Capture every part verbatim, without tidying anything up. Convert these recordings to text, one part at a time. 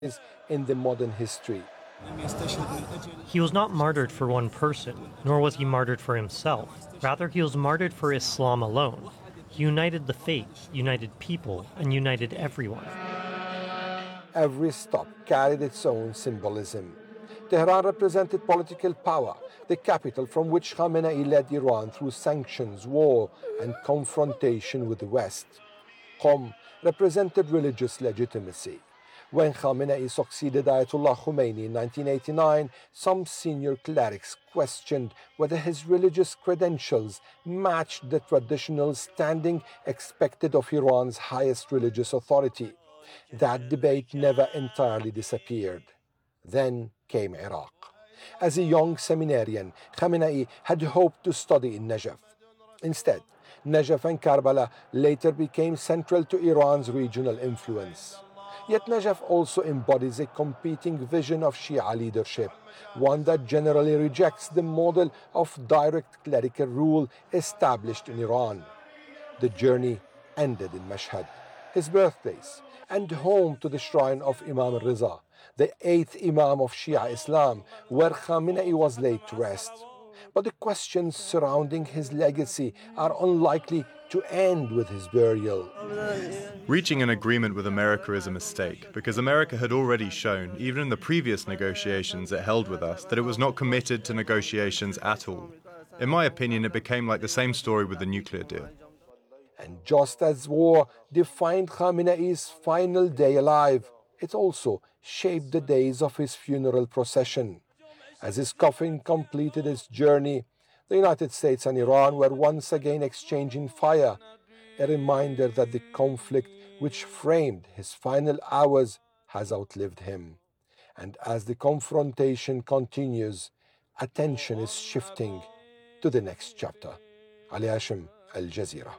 in the modern history. He was not martyred for one person, nor was he martyred for himself. Rather, he was martyred for Islam alone. He united the faith, united people, and united everyone. Every stop carried its own symbolism. Tehran represented political power, the capital from which Khamenei led Iran through sanctions, war, and confrontation with the West. Qom represented religious legitimacy. When Khamenei succeeded Ayatollah Khomeini in nineteen eighty-nine, some senior clerics questioned whether his religious credentials matched the traditional standing expected of Iran's highest religious authority. That debate never entirely disappeared. Then came Iraq. As a young seminarian, Khamenei had hoped to study in Najaf. Instead, Najaf and Karbala later became central to Iran's regional influence. Yet Najaf also embodies a competing vision of Shia leadership, one that generally rejects the model of direct clerical rule established in Iran. The journey ended in Mashhad, his birthplace, and home to the shrine of Imam al-Riza, the eighth Imam of Shia Islam, where Khamenei was laid to rest. But the questions surrounding his legacy are unlikely to end with his burial. Reaching an agreement with America is a mistake, because America had already shown, even in the previous negotiations it held with us, that it was not committed to negotiations at all. In my opinion, it became like the same story with the nuclear deal. And just as war defined Khamenei's final day alive, it also shaped the days of his funeral procession. As his coffin completed its journey, the United States and Iran were once again exchanging fire, a reminder that the conflict which framed his final hours has outlived him. And as the confrontation continues, attention is shifting to the next chapter. Ali Hashim, Al Jazeera.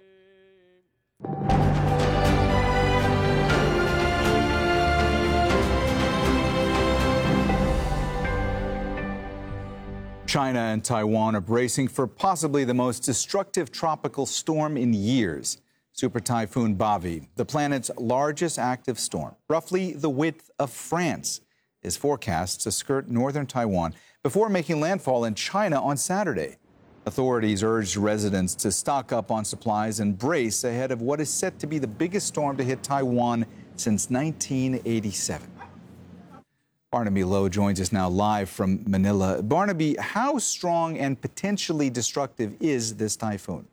China and Taiwan are bracing for possibly the most destructive tropical storm in years. Super Typhoon Bavi, the planet's largest active storm, roughly the width of France, is forecast to skirt northern Taiwan before making landfall in China on Saturday. Authorities urged residents to stock up on supplies and brace ahead of what is set to be the biggest storm to hit Taiwan since nineteen eighty-seven. Barnaby Lowe joins us now live from Manila. Barnaby, how strong and potentially destructive is this typhoon?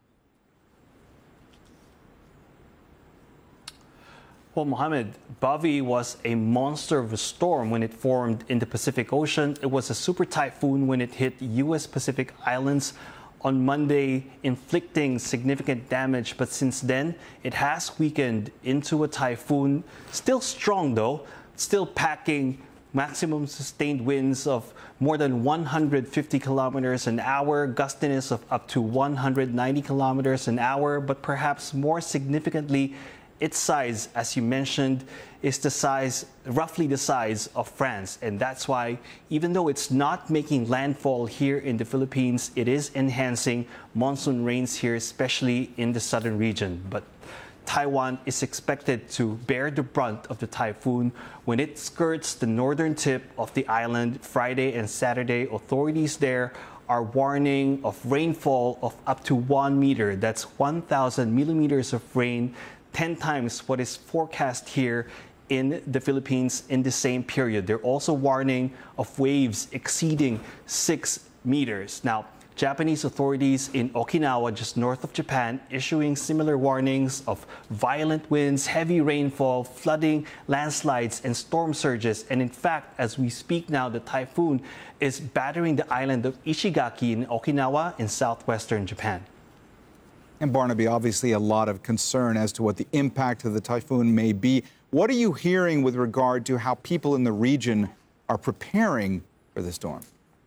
Well, Mohammed, Bavi was a monster of a storm when it formed in the Pacific Ocean. It was a super typhoon when it hit U S Pacific Islands on Monday, inflicting significant damage. But since then, it has weakened into a typhoon. Still strong, though, still packing maximum sustained winds of more than one hundred fifty kilometers an hour, gustiness of up to one hundred ninety kilometers an hour, but perhaps more significantly, its size, as you mentioned, is the size, roughly the size of France. And that's why, even though it's not making landfall here in the Philippines, it is enhancing monsoon rains here, especially in the southern region. But Taiwan is expected to bear the brunt of the typhoon when it skirts the northern tip of the island Friday and Saturday. Authorities there are warning of rainfall of up to one meter. That's one thousand millimeters of rain, ten times what is forecast here in the Philippines in the same period. They're also warning of waves exceeding six meters. Now, Japanese authorities in Okinawa, just north of Japan, issuing similar warnings of violent winds, heavy rainfall, flooding, landslides, and storm surges. And in fact, as we speak now, the typhoon is battering the island of Ishigaki in Okinawa in southwestern Japan. And Barnaby, obviously a lot of concern as to what the impact of the typhoon may be. What are you hearing with regard to how people in the region are preparing for the storm?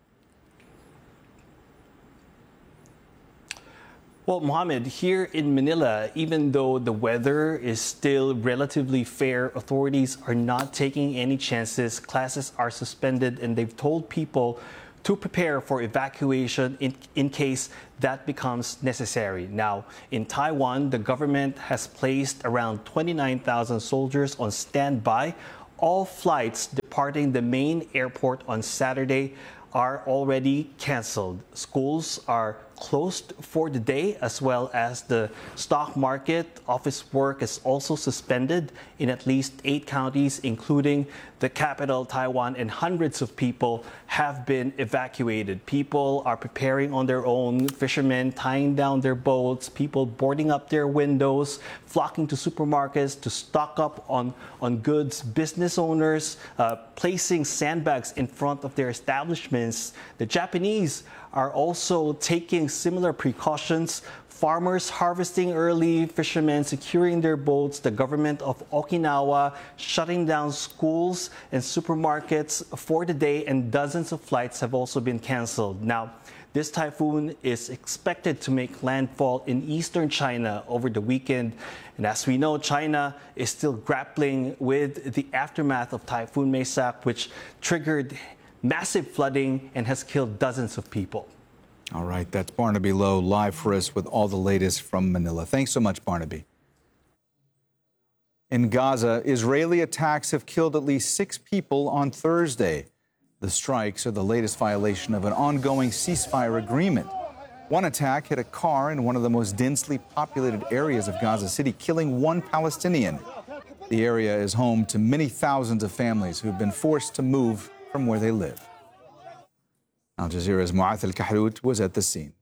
Well, Mohammed, here in Manila, even though the weather is still relatively fair, authorities are not taking any chances. Classes are suspended, and they've told people to prepare for evacuation in, in case that becomes necessary. Now, in Taiwan, the government has placed around twenty-nine thousand soldiers on standby. all flights departing the main airport on Saturday are already canceled. Schools are closed for the day, as well as the stock market. Office work is also suspended in at least eight counties, including the capital, Taiwan, and hundreds of people have been evacuated. People are preparing on their own, fishermen tying down their boats, people boarding up their windows, flocking to supermarkets to stock up on, on goods, business owners uh, placing sandbags in front of their establishments. The Japanese are also taking similar precautions. Farmers harvesting early, fishermen securing their boats, the government of Okinawa shutting down schools and supermarkets for the day, and dozens of flights have also been canceled. Now, this typhoon is expected to make landfall in eastern China over the weekend. And as we know, China is still grappling with the aftermath of Typhoon Maysak, which triggered massive flooding and has killed dozens of people. All right, that's Barnaby Lowe live for us with all the latest from Manila. Thanks so much, Barnaby. In Gaza, Israeli attacks have killed at least six people on Thursday. The strikes are the latest violation of an ongoing ceasefire agreement. One attack hit a car in one of the most densely populated areas of Gaza City, killing one Palestinian. The area is home to many thousands of families who have been forced to move from where they live. Al Jazeera's Mu'ath al-Kahlout was at the scene.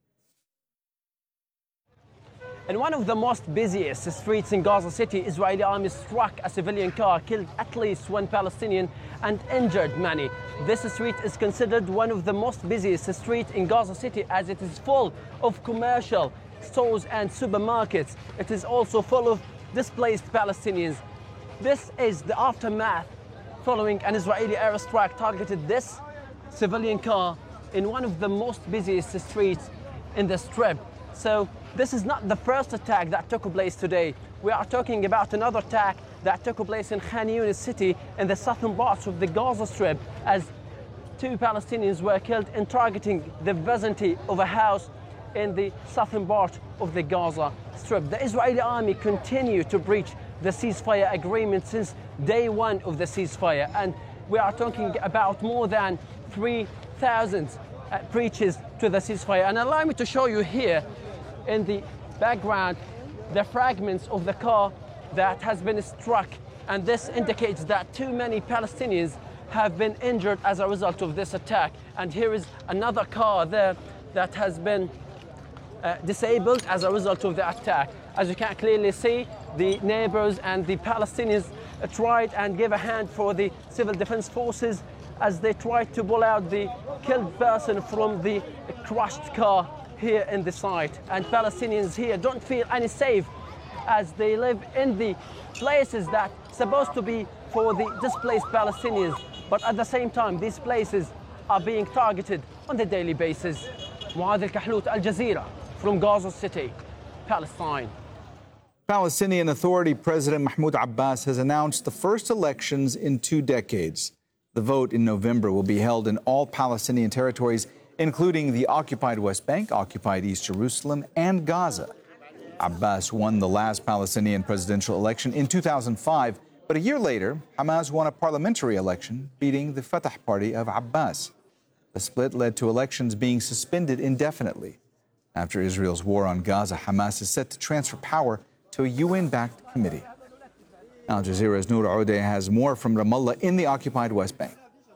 In one of the most busiest streets in Gaza City, Israeli army struck a civilian car, killed at least one Palestinian and injured many. This street is considered one of the most busiest streets in Gaza City, as it is full of commercial stores and supermarkets. It is also full of displaced Palestinians. This is the aftermath following an Israeli airstrike targeted this civilian car in one of the most busiest streets in the Strip. So this is not the first attack that took place today. We are talking about another attack that took place in Khan Yunis city in the southern parts of the Gaza Strip, as two Palestinians were killed in targeting the vicinity of a house in the southern part of the Gaza Strip. The Israeli army continued to breach the ceasefire agreement since day one of the ceasefire, and we are talking about more than three thousand uh, breaches to the ceasefire. And allow me to show you here in the background the fragments of the car that has been struck, and this indicates that too many Palestinians have been injured as a result of this attack. And here is another car there that has been uh, disabled as a result of the attack. As you can clearly see, the neighbors and the Palestinians uh, tried and gave a hand for the civil defense forces as they tried to pull out the killed person from the crushed car here in the site. And Palestinians here don't feel any safe as they live in the places that are supposed to be for the displaced Palestinians. But at the same time, these places are being targeted on a daily basis. Mu'ath al-Kahlout, Al Jazeera, from Gaza City, Palestine. Palestinian Authority President Mahmoud Abbas has announced the first elections in two decades. The vote in November will be held in all Palestinian territories, including the occupied West Bank, occupied East Jerusalem, and Gaza. Abbas won the last Palestinian presidential election in two thousand five, but a year later, Hamas won a parliamentary election, beating the Fatah party of Abbas. The split led to elections being suspended indefinitely. After Israel's war on Gaza, Hamas is set to transfer power to a U N-backed committee. Al Jazeera's Noor Odeh has more from Ramallah in the occupied West Bank.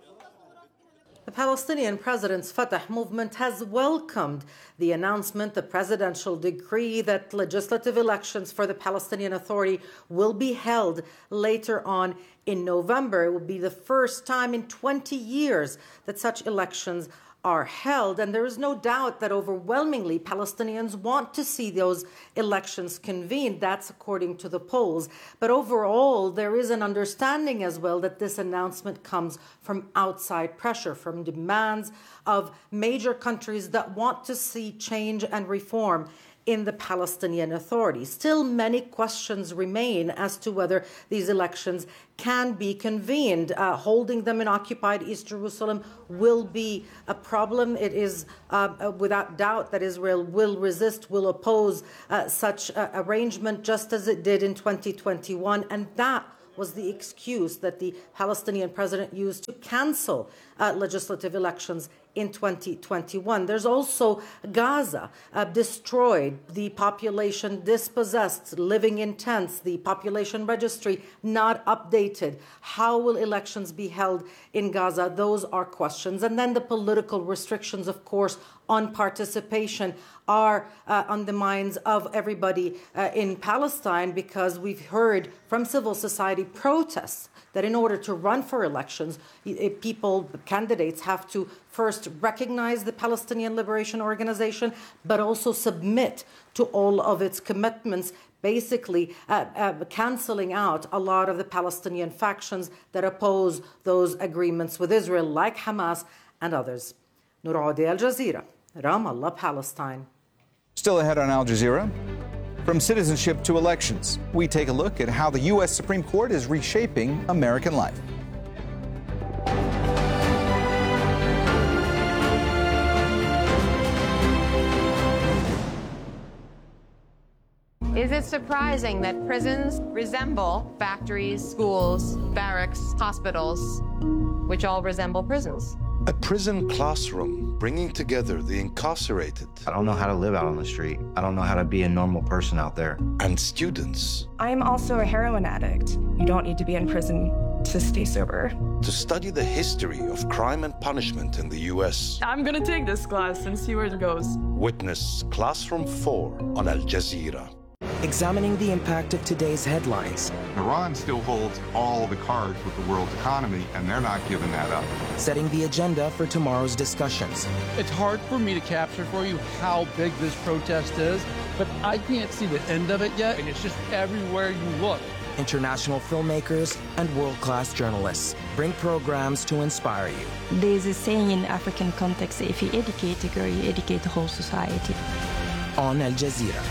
The Palestinian President's Fatah movement has welcomed the announcement, the presidential decree that legislative elections for the Palestinian Authority will be held later on in November. It will be the first time in twenty years that such elections are held, and there is no doubt that overwhelmingly Palestinians want to see those elections convened. That's according to the polls. But overall, there is an understanding as well that this announcement comes from outside pressure, from demands of major countries that want to see change and reform in the Palestinian Authority. Still, many questions remain as to whether these elections can be convened. Uh, holding them in occupied East Jerusalem will be a problem. It is uh, without doubt that Israel will resist, will oppose uh, such uh, arrangement, just as it did in twenty twenty-one, and that was the excuse that the Palestinian president used to cancel uh, legislative elections in twenty twenty-one. There's also Gaza, uh, destroyed, the population dispossessed, living in tents, the population registry not updated. How will elections be held in Gaza? Those are questions. And then the political restrictions, of course, on participation are uh, on the minds of everybody uh, in Palestine, because we've heard from civil society protests that in order to run for elections, people, candidates have to first recognize the Palestinian Liberation Organization, but also submit to all of its commitments, basically uh, uh, canceling out a lot of the Palestinian factions that oppose those agreements with Israel, like Hamas and others. Noor Odi, Al Jazeera, Ramallah, Palestine. Still ahead on Al Jazeera. From citizenship to elections, we take a look at how the U S Supreme Court is reshaping American life. Is it surprising that prisons resemble factories, schools, barracks, hospitals, which all resemble prisons? A prison classroom bringing together the incarcerated. I don't know how to live out on the street. I don't know how to be a normal person out there. And students. I'm also a heroin addict. You don't need to be in prison to stay sober. To study the history of crime and punishment in the U S. I'm going to take this class and see where it goes. Witness Classroom four on Al Jazeera. Examining the impact of today's headlines. Iran still holds all the cards with the world's economy, and they're not giving that up. Setting the agenda for tomorrow's discussions. It's hard for me to capture for you how big this protest is, but I can't see the end of it yet, and it's just everywhere you look. International filmmakers and world-class journalists bring programs to inspire you. There's a saying in African context, if you educate a girl, you educate the whole society. On Al Jazeera.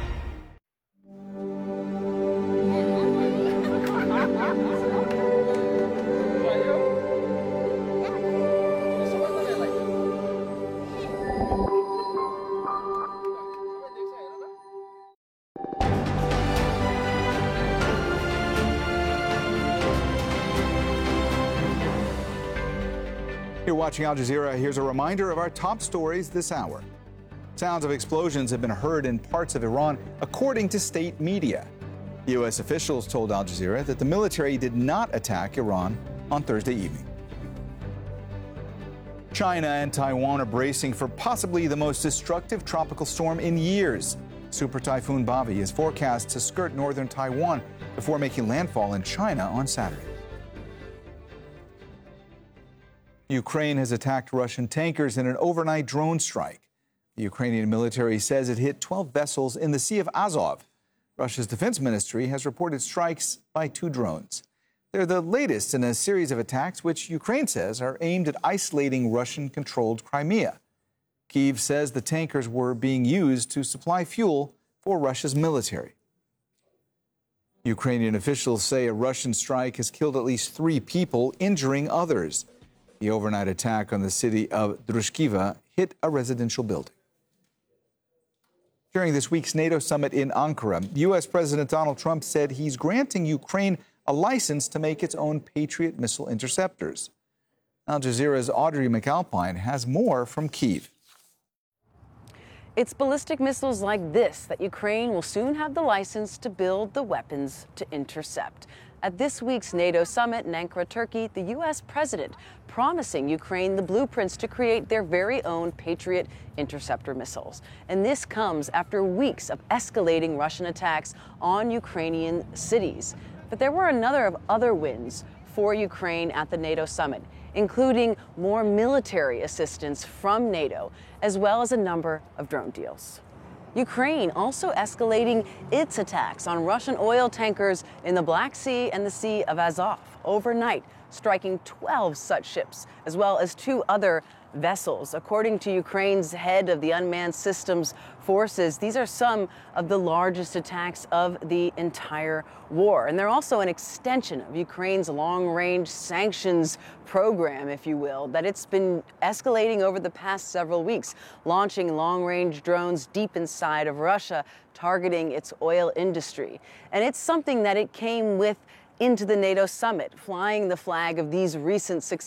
You're watching Al Jazeera. Here's a reminder of our top stories this hour. Sounds of explosions have been heard in parts of Iran, according to state media. U S officials told Al Jazeera that the military did not attack Iran on Thursday evening. China and Taiwan are bracing for possibly the most destructive tropical storm in years. Super Typhoon Bavi is forecast to skirt northern Taiwan before making landfall in China on Saturday. Ukraine has attacked Russian tankers in an overnight drone strike. The Ukrainian military says it hit twelve vessels in the Sea of Azov. Russia's defense ministry has reported strikes by two drones. They're the latest in a series of attacks which Ukraine says are aimed at isolating Russian-controlled Crimea. Kyiv says the tankers were being used to supply fuel for Russia's military. Ukrainian officials say a Russian strike has killed at least three people, injuring others. The overnight attack on the city of Drushkiva hit a residential building. During this week's NATO summit in Ankara, U S President Donald Trump said he's granting Ukraine a license to make its own Patriot missile interceptors. Al Jazeera's Audrey McAlpine has more from Kyiv. It's ballistic missiles like this that Ukraine will soon have the license to build the weapons to intercept. At this week's NATO summit in Ankara, Turkey, the U S president promising Ukraine the blueprints to create their very own Patriot interceptor missiles. And this comes after weeks of escalating Russian attacks on Ukrainian cities. But there were another of other wins for Ukraine at the NATO summit, including more military assistance from NATO, as well as a number of drone deals. Ukraine also escalating its attacks on Russian oil tankers in the Black Sea and the Sea of Azov overnight, striking twelve such ships, as well as two other vessels. According to Ukraine's head of the unmanned systems forces, these are some of the largest attacks of the entire war. And they're also an extension of Ukraine's long-range sanctions program, if you will, that it's been escalating over the past several weeks, launching long-range drones deep inside of Russia, targeting its oil industry. And it's something that it came with into the NATO summit, flying the flag of these recent successes.